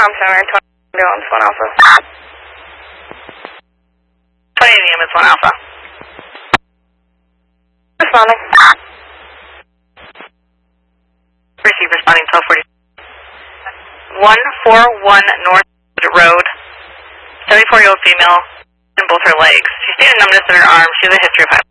Tom Center, 20 ambulance, 1 Alpha. 28 ambulance, 1 Alpha. Responding. Receive responding 1240. 141 North Road. 74-year-old female in both her legs. She's stated numbness in her arm. She has a history of